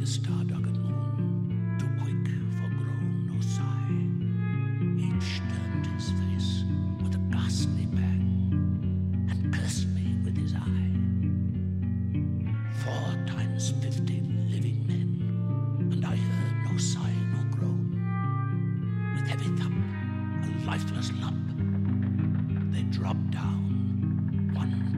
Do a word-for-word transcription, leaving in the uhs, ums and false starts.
the star-duggered moon, too quick for groan or sigh. Each turned his face with a ghastly pang and cursed me with his eye. Four times fifty living men, and I heard no sigh nor groan. With heavy thump, a lifeless lump, they dropped down, one